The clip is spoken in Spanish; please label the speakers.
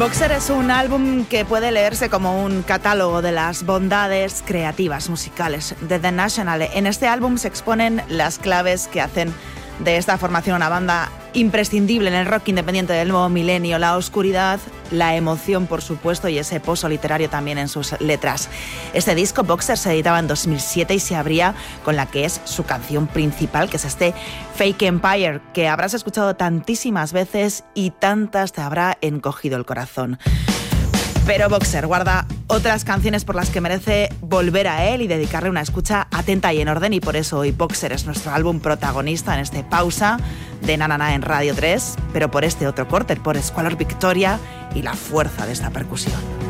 Speaker 1: Boxer es un álbum que puede leerse como un catálogo de las bondades creativas musicales de The National. En este álbum se exponen las claves que hacen de esta formación una banda imprescindible en el rock independiente del nuevo milenio: la oscuridad, la emoción, por supuesto, y ese pozo literario también en sus letras. Este disco, Boxer, se editaba en 2007 y se abría con la que es su canción principal, que es este Fake Empire, que habrás escuchado tantísimas veces y tantas te habrá encogido el corazón. Pero Boxer guarda otras canciones por las que merece volver a él y dedicarle una escucha atenta y en orden, y por eso hoy Boxer es nuestro álbum protagonista en este Pausa de Na Na Na en Radio 3, pero por este otro corte, por Squalor Victoria y la fuerza de esta percusión.